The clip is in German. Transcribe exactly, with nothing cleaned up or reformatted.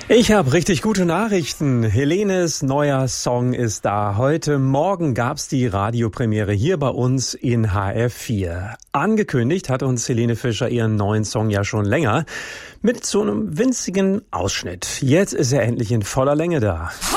Ich habe richtig gute Nachrichten. Helenes neuer Song ist da. Heute Morgen gab's die Radiopremiere hier bei uns in H R vier. Angekündigt hat uns Helene Fischer ihren neuen Song ja schon länger mit so einem winzigen Ausschnitt. Jetzt ist er endlich in voller Länge da.